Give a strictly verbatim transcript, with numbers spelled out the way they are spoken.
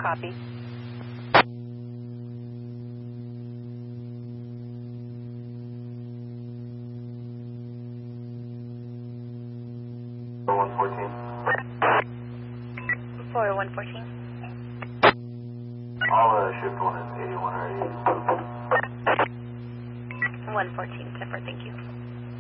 Copy. one fourteen. four one fourteen. All uh, shift one is eighty-one or eighty. one fourteen, Zipper, thank you.